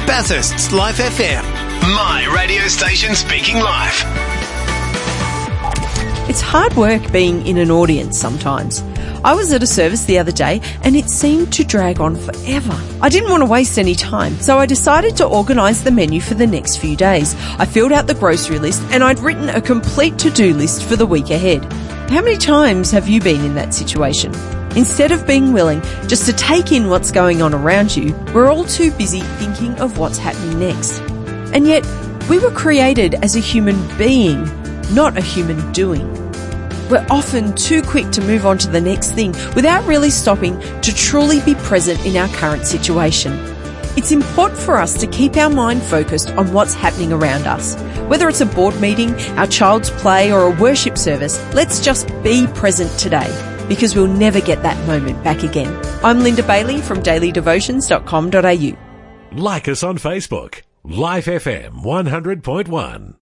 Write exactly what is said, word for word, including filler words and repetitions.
Bathurst's Life F M. My radio station speaking live. It's hard work being in an audience sometimes. I was at a service the other day and it seemed to drag on forever. I didn't want to waste any time, so I decided to organise the menu for the next few days. I filled out the grocery list and I'd written a complete to-do list for the week ahead. How many times have you been in that situation? Instead of being willing just to take in what's going on around you, we're all too busy thinking of what's happening next. And yet, we were created as a human being, not a human doing. We're often too quick to move on to the next thing without really stopping to truly be present in our current situation. It's important for us to keep our mind focused on what's happening around us. Whether it's a board meeting, our child's play, or a worship service, let's just be present today, because we'll never get that moment back again. I'm Linda Bailey from daily devotions dot com dot a u. Like us on Facebook. Life F M one hundred point one.